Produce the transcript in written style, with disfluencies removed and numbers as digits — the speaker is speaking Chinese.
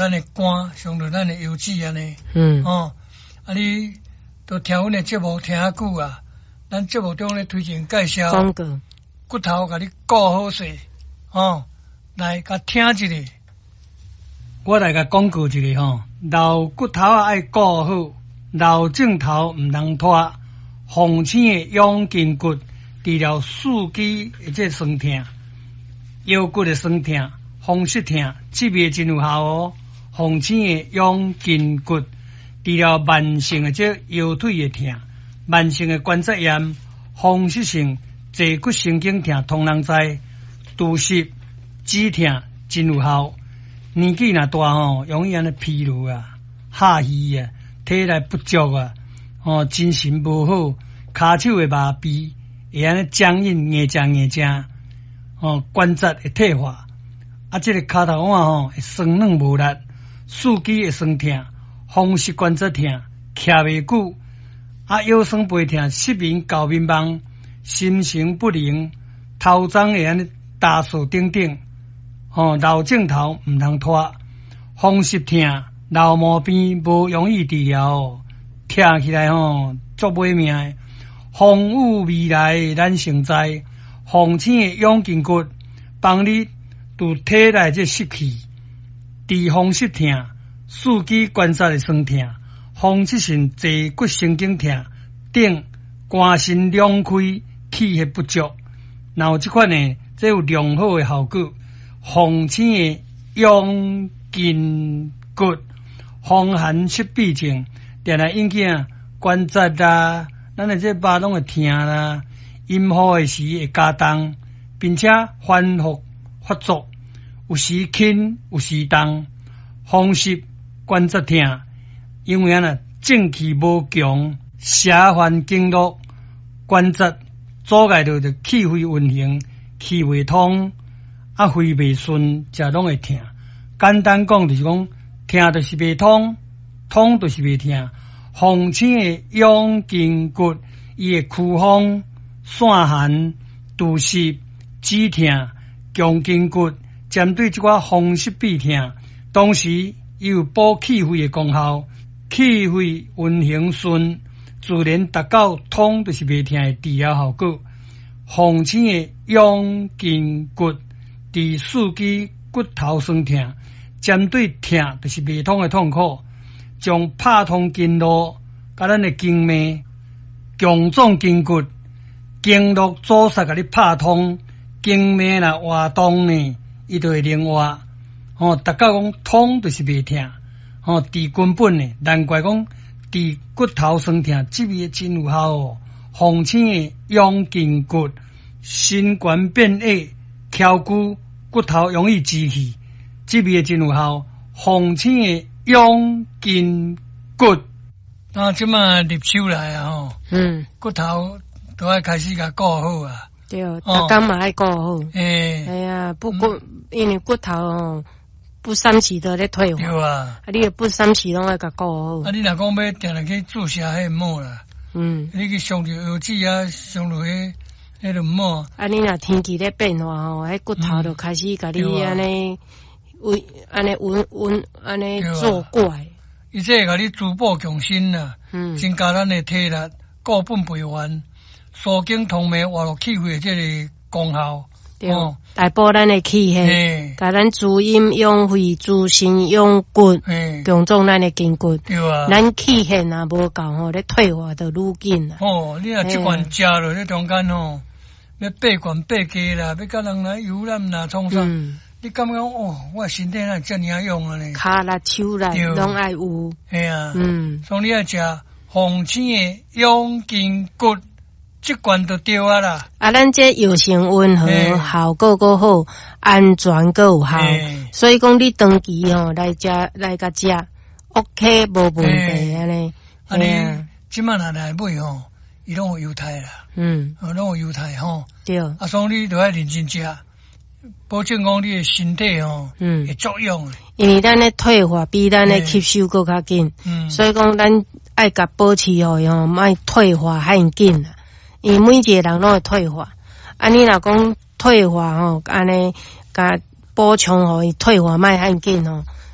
咱的肝，上着咱的油脂安尼。你都听阮的节目听遐久啊，咱节目中咧推荐介绍广告， 骨头甲你顾好势，来甲听一下。我来甲广告一下老骨头爱顾好，老镜头毋通拖。红星的养筋骨，治疗四肢的酸痛、腰骨的酸痛、风湿痛，这味真有效哦。红星的养筋骨，治疗慢性的腰腿的痛、慢性的关节炎、风湿性坐骨神经痛，通人知。肚湿、止痛真有效。年纪若大容易安尼疲劳啊、下虚啊、体力不足啊。精神无好，骹手会麻痹，会安尼僵硬、硬正，关节会退化，这个骹头腕会酸软无力，四肢会酸痛，风湿关节痛，徛袂久，腰酸背痛，失眠、搞迷茫，心神不宁，头鬃会安尼打数等等，老镜头毋通拖，风湿痛、老毛病无容易治疗。听起来足买命的，风雨未来咱成灾，红星的养筋骨帮你除体内这湿气，治风湿痛、四肢关节的酸痛、风湿性坐骨神经痛等肝肾两开、气血不足，然后这款呢，这有良好的效果。红星的养筋骨，风寒湿痹症。定来引起关节啦，咱的这肉拢会痛啦，阴雨的时会加重，并且反复发作，有时轻，有时重，风湿关节痛，因为正气无强，邪烦经络，关节阻碍着气血运行，气未通，肺未顺，才拢会痛。简单讲就是讲，痛就是未通。痛就是袂痛，红星的养筋骨，伊会驱风、散寒、肚湿、止痛、强筋骨，针对这款风湿痹痛，同时伊有补气血的功效，气血运行顺，自然达到痛就是袂痛的治疗效果。红星的养筋骨，治四肢骨头酸痛，针对痛就是袂通的痛苦。将拍通经络，甲咱的经脉、强壮筋骨、经络阻塞，甲你拍通，经脉若活动呢，伊就会灵活。达到讲通就是袂痛，治根本呢，难怪讲治骨头酸痛，这味真有效哦。红星的养筋骨，心肝变矮、翘骨、骨头容易支气，这味真有效。红星的养筋骨，即马入手来啊骨头都要开始甲顾好啊。 对，大家嘛爱顾好。不过因为骨头不三时都咧退化。 对啊。 你不三时拢爱甲顾好。 你若讲要定定去注射迄毛啦。你去上着药剂啊，上着迄就唔好。 你若天气咧变化迄骨头就开始甲你安尼。安尼安尼作怪， 伊这会甲你滋补强身啦，增加咱的体力，固本培元，疏经通脉，活络气血这个功效。 对，大补咱的气血，甲咱滋阴养肺、滋肾养骨，强壮咱的筋骨。 对啊， 咱气血若无够咧退化就愈紧啦。 你若即罐食落咧中间要八罐八价啦，要甲人来游览啦，创啥？你感觉我身体哪遮尔用啊呢？ 骹力、手力拢爱有。 系啊，所以你要食红星的养筋骨，这罐就对啊啦。 咱这药性温和，效果够好，安全够有效。所以讲你长期来甲食 ，OK 无问题安尼。 你即摆若来买伊拢有优待啦。拢有优待对。 所以你就要认真食。保证讲你的身体会作用， 因为咱的退化比咱的吸收更较紧，所以讲咱爱甲保持莫退化很紧啦。因为每一个人拢会退化，你若讲退化安尼甲补充伊退化莫很紧